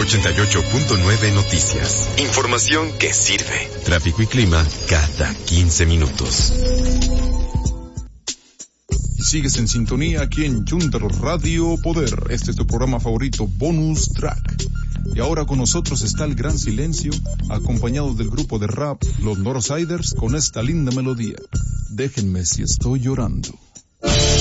88.9 Noticias. Información que sirve. Tráfico y clima cada 15 minutos. Sigues en sintonía aquí en Chuntaro Radio Poder. Este es tu programa favorito, Bonus Track. Y ahora con nosotros está el Gran Silencio, acompañado del grupo de rap Los Northsiders, con esta linda melodía. Déjenme si estoy llorando.